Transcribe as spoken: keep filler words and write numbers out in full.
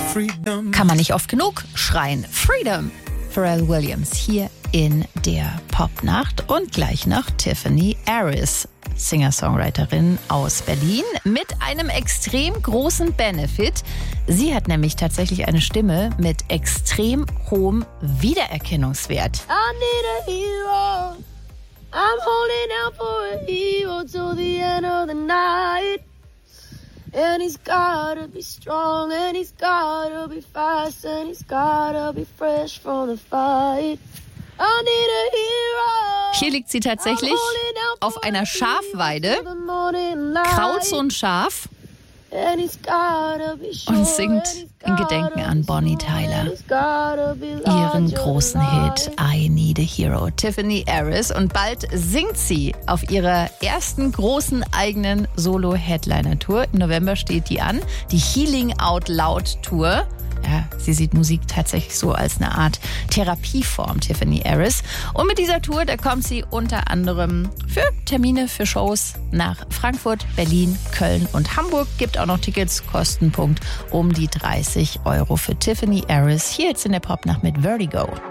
Kann man nicht oft genug schreien. Freedom. Pharrell Williams hier in der Popnacht und gleich noch Tiffany Harris, Singer-Songwriterin aus Berlin, mit einem extrem großen Benefit. Sie hat nämlich tatsächlich eine Stimme mit extrem hohem Wiedererkennungswert. I need a hero. I'm holding out for a hero till the end of the night. And he's gotta be strong, and he's gotta be fast, and he's gotta be fresh from the fight. I need a hero. Hier liegt sie tatsächlich auf einer Schafweide, kraut so ein Schaf und singt in Gedenken an Bonnie Tyler ihren großen Hit I Need a Hero. Tiffany Harris, und bald singt sie auf ihrer ersten großen eigenen Solo-Headliner-Tour. Im November steht die an, die Healing Out Loud Tour. Ja, sie sieht Musik tatsächlich so als eine Art Therapieform, Tiffany Harris. Und mit dieser Tour, da kommt sie unter anderem für Termine, für Shows nach Frankfurt, Berlin, Köln und Hamburg. Gibt auch noch Tickets, Kostenpunkt um die dreißig Euro für Tiffany Harris. Hier jetzt in der Popnacht mit Vertigo.